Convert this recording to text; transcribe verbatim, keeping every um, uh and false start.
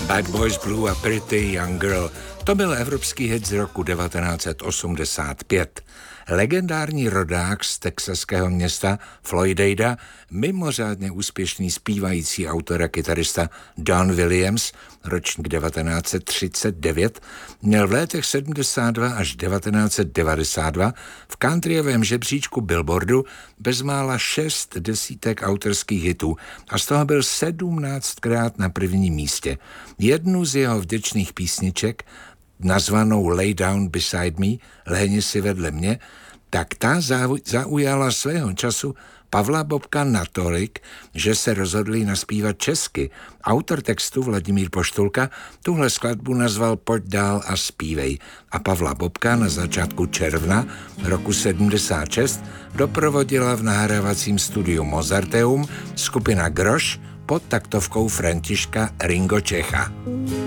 Bad Boys Blue a Pretty Young Girl, to byl evropský hit z roku devatenáct set osmdesát pět. Legendární rodák z texaského města Floydada, mimořádně úspěšný zpívající autor a kytarista Don Williams, ročník devatenáct set třicet devět, měl v letech sedmdesát dva až devatenáct set devadesát dva v countryovém žebříčku Billboardu bezmála šest desítek autorských hitů a z toho byl sedmnáctkrát na prvním místě. Jednu z jeho vděčných písniček, nazvanou Lay Down Beside Me, lehni si vedle mě, tak ta zaujala svého času Pavla Bobka natolik, že se rozhodli naspívat česky. Autor textu Vladimír Poštulka tuhle skladbu nazval Pojď dál a zpívej a Pavla Bobka na začátku června roku sedmdesát šest doprovodila v nahrávacím studiu Mozarteum skupina Groš pod taktovkou Františka Ringo Čecha.